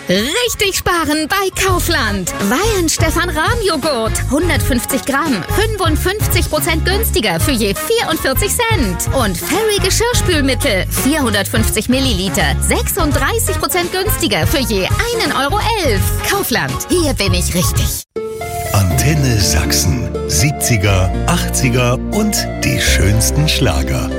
Richtig sparen bei Kaufland. Weihen Stefan Rahm Joghurt. 150 Gramm. 55% günstiger für je 44 Cent. Und Fairy Geschirrspülmittel. 450 Milliliter. 36% günstiger für je 1,11 Euro. Kaufland. Hier bin ich richtig. Antenne Sachsen. 70er, 80er und die schönsten Schlager.